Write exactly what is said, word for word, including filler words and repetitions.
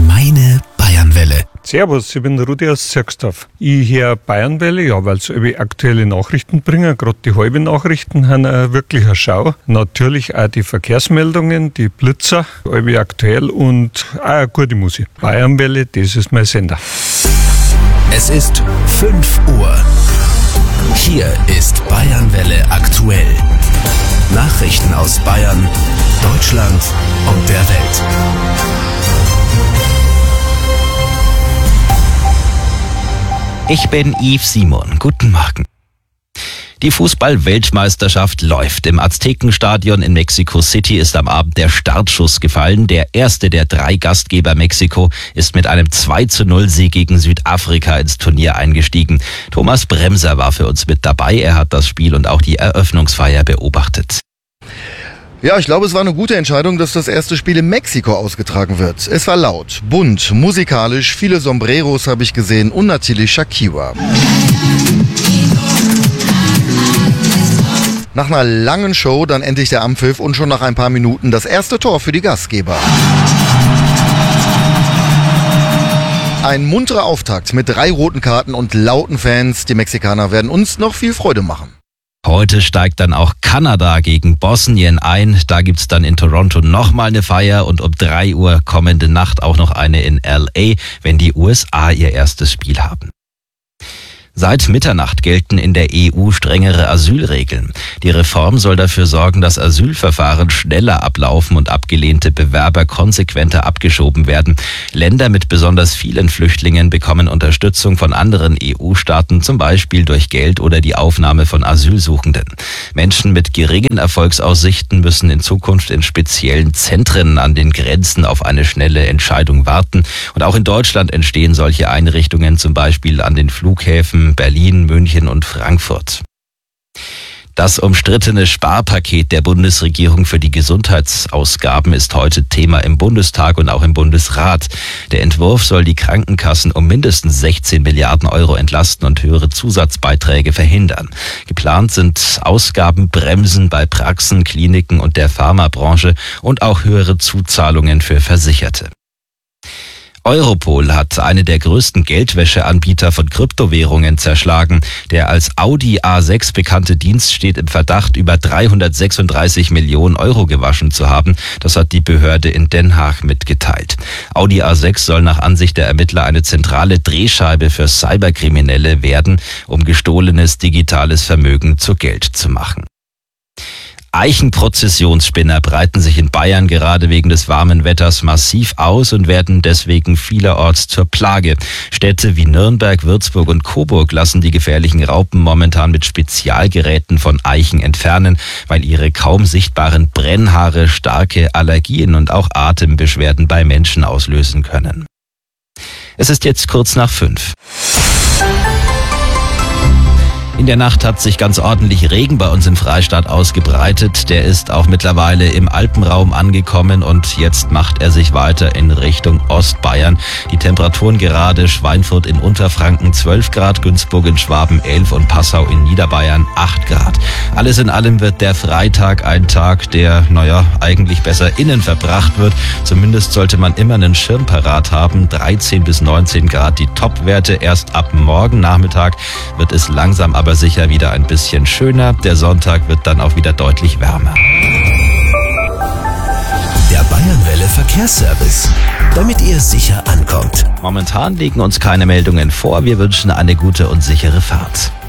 Meine Bayernwelle. Servus, ich bin Rudi aus Zirksdorf. Ich höre Bayernwelle, ja, weil sie aktuelle Nachrichten bringen. Gerade die halben Nachrichten haben eine wirkliche Schau. Natürlich auch die Verkehrsmeldungen, die Blitzer, alle aktuell und auch eine gute Musik. Bayernwelle, das ist mein Sender. Es ist fünf Uhr. Hier ist Bayernwelle aktuell. Nachrichten aus Bayern, Deutschland und der Welt. Ich bin Yves Simon. Guten Morgen. Die Fußball-Weltmeisterschaft läuft. Im Aztekenstadion in Mexico City ist am Abend der Startschuss gefallen. Der erste der drei Gastgeber Mexiko ist mit einem zwei zu null Sieg gegen Südafrika ins Turnier eingestiegen. Thomas Bremser war für uns mit dabei. Er hat das Spiel und auch die Eröffnungsfeier beobachtet. Ja, ich glaube, es war eine gute Entscheidung, dass das erste Spiel in Mexiko ausgetragen wird. Es war laut, bunt, musikalisch, viele Sombreros habe ich gesehen und natürlich Shakira. Nach einer langen Show dann endlich der Anpfiff und schon nach ein paar Minuten das erste Tor für die Gastgeber. Ein munterer Auftakt mit drei roten Karten und lauten Fans. Die Mexikaner werden uns noch viel Freude machen. Heute steigt dann auch Kanada gegen Bosnien ein. Da gibt's dann in Toronto nochmal eine Feier und um drei Uhr kommende Nacht auch noch eine in L A, wenn die U S A ihr erstes Spiel haben. Seit Mitternacht gelten in der E U strengere Asylregeln. Die Reform soll dafür sorgen, dass Asylverfahren schneller ablaufen und abgelehnte Bewerber konsequenter abgeschoben werden. Länder mit besonders vielen Flüchtlingen bekommen Unterstützung von anderen E U-Staaten, zum Beispiel durch Geld oder die Aufnahme von Asylsuchenden. Menschen mit geringen Erfolgsaussichten müssen in Zukunft in speziellen Zentren an den Grenzen auf eine schnelle Entscheidung warten. Und auch in Deutschland entstehen solche Einrichtungen, zum Beispiel an den Flughäfen Berlin, München und Frankfurt. Das umstrittene Sparpaket der Bundesregierung für die Gesundheitsausgaben ist heute Thema im Bundestag und auch im Bundesrat. Der Entwurf soll die Krankenkassen um mindestens sechzehn Milliarden Euro entlasten und höhere Zusatzbeiträge verhindern. Geplant sind Ausgabenbremsen bei Praxen, Kliniken und der Pharmabranche und auch höhere Zuzahlungen für Versicherte. Europol hat eine der größten Geldwäscheanbieter von Kryptowährungen zerschlagen. Der als Audi A sechs bekannte Dienst steht im Verdacht, über dreihundertsechsunddreißig Millionen Euro gewaschen zu haben. Das hat die Behörde in Den Haag mitgeteilt. Audi A sechs soll nach Ansicht der Ermittler eine zentrale Drehscheibe für Cyberkriminelle werden, um gestohlenes digitales Vermögen zu Geld zu machen. Eichenprozessionsspinner breiten sich in Bayern gerade wegen des warmen Wetters massiv aus und werden deswegen vielerorts zur Plage. Städte wie Nürnberg, Würzburg und Coburg lassen die gefährlichen Raupen momentan mit Spezialgeräten von Eichen entfernen, weil ihre kaum sichtbaren Brennhaare starke Allergien und auch Atembeschwerden bei Menschen auslösen können. Es ist jetzt kurz nach fünf. In der Nacht hat sich ganz ordentlich Regen bei uns im Freistaat ausgebreitet. Der ist auch mittlerweile im Alpenraum angekommen und jetzt macht er sich weiter in Richtung Ostbayern. Die Temperaturen gerade: Schweinfurt in Unterfranken zwölf Grad, Günzburg in Schwaben elf und Passau in Niederbayern acht Grad. Alles in allem wird der Freitag ein Tag, der, naja, eigentlich besser innen verbracht wird. Zumindest sollte man immer einen Schirm parat haben. dreizehn bis neunzehn Grad die Topwerte. Erst ab morgen Nachmittag wird es langsam aber sicher wieder ein bisschen schöner. Der Sonntag wird dann auch wieder deutlich wärmer. Der Bayernwelle Verkehrsservice, damit ihr sicher ankommt. Momentan liegen uns keine Meldungen vor. Wir wünschen eine gute und sichere Fahrt.